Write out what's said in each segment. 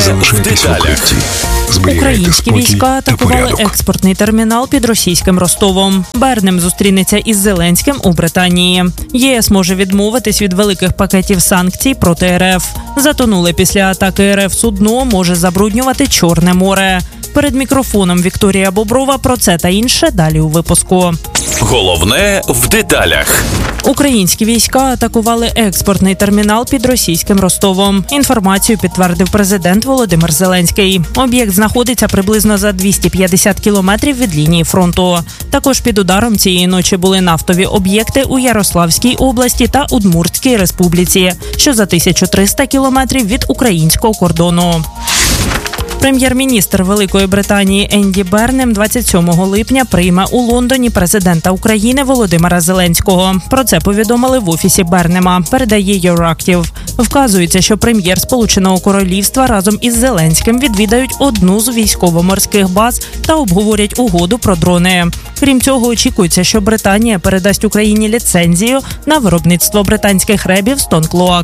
в деталях. Українські війська атакували експортний термінал під російським Ростовом. Бернем зустрінеться із Зеленським у Британії. ЄС може відмовитись від великих пакетів санкцій проти РФ. Затонуле після атаки РФ судно може забруднювати Чорне море. Перед мікрофоном Вікторія Боброва про це та інше далі у випуску. Головне в деталях. Українські війська атакували експортний термінал під російським Ростовом. Інформацію підтвердив президент Володимир Зеленський. Об'єкт знаходиться приблизно за 250 кілометрів від лінії фронту. Також під ударом цієї ночі були нафтові об'єкти у Ярославській області та Удмуртській республіці, що за 1300 кілометрів від українського кордону. Прем'єр-міністр Великої Британії Енді Бернем 27 липня прийме у Лондоні президента України Володимира Зеленського. Про це повідомили в офісі Бернема, передає Euractiv. Вказується, що прем'єр Сполученого Королівства разом із Зеленським відвідають одну з військово-морських баз та обговорять угоду про дрони. Крім цього, очікується, що Британія передасть Україні ліцензію на виробництво британських ребів Stone Kloak.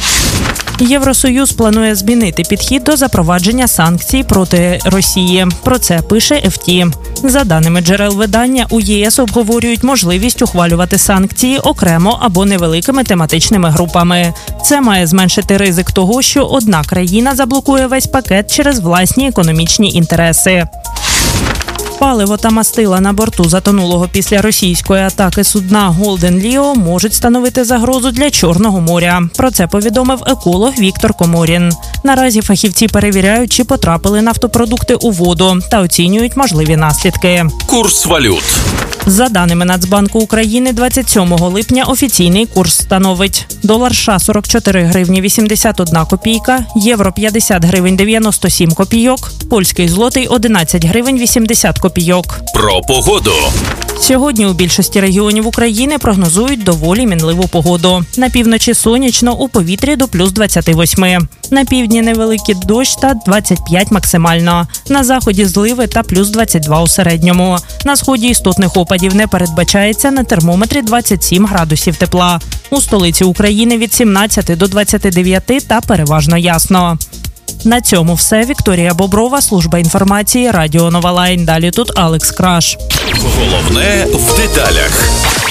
Євросоюз планує змінити підхід до запровадження санкцій проти Росії. Про це пише FT. За даними джерел видання, у ЄС обговорюють можливість ухвалювати санкції окремо або невеликими тематичними групами. Це має зменшити ризик того, що одна країна заблокує весь пакет через власні економічні інтереси. Паливо та мастила на борту затонулого після російської атаки судна Golden Leo можуть становити загрозу для Чорного моря. Про це повідомив еколог Віктор Коморін. Наразі фахівці перевіряють, чи потрапили нафтопродукти у воду та оцінюють можливі наслідки. Курс валют. За даними Нацбанку України, 27 липня офіційний курс становить: долар США 44 гривні 81 копійка, євро 50 гривень 97 копійок, польський злотий 11 гривень 80 копійок. Про погоду. Сьогодні у більшості регіонів України прогнозують доволі мінливу погоду. На півночі сонячно, у повітрі до плюс 28. На півдні невеликий дощ та 25 максимально. На заході зливи та плюс 22 у середньому. На сході істотних опадів не передбачається, на термометрі 27 градусів тепла. У столиці України від 17 до 29 та переважно ясно. На цьому все. Вікторія Боброва, служба інформації, Радіо Нова Лайн. Далі тут Алекс Краш. Головне в деталях.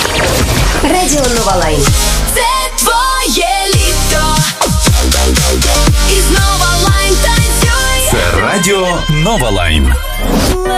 Радіо Нова Лайн. Це твоє літо. І знову Лайн танцює. Це Радіо Нова Лайн.